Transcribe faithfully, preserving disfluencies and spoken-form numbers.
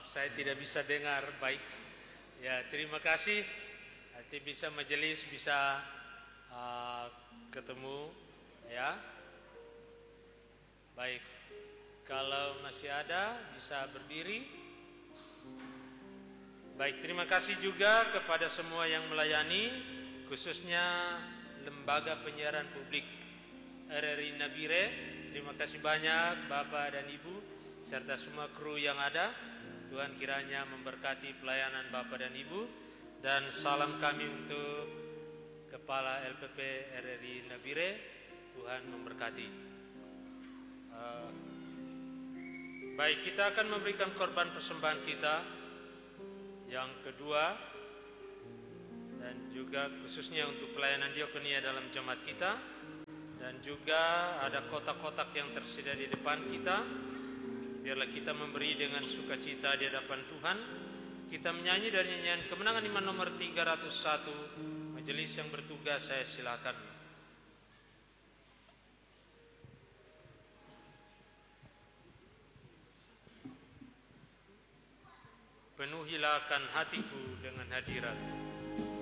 Maaf, saya tidak bisa dengar baik. Ya, terima kasih. Nanti bisa majelis, bisa uh, ketemu, ya. Baik. Kalau masih ada, bisa berdiri. Baik, terima kasih juga kepada semua yang melayani, khususnya Lembaga Penyiaran Publik R R I Nabire. Terima kasih banyak Bapak dan Ibu serta semua kru yang ada. Tuhan kiranya memberkati pelayanan Bapak dan Ibu, dan salam kami untuk Kepala L P P R R I Nabire. Tuhan memberkati. Uh, baik, kita akan memberikan korban persembahan kita yang kedua, dan juga khususnya untuk pelayanan diakonia dalam jemaat kita. Dan juga ada kotak-kotak yang tersedia di depan kita. Biarlah kita memberi dengan sukacita di hadapan Tuhan. Kita menyanyi dari nyanyian Kemenangan Iman nomor tiga ratus satu. Majelis yang bertugas, saya silakan. Penuhilah hatiku dengan hadirat.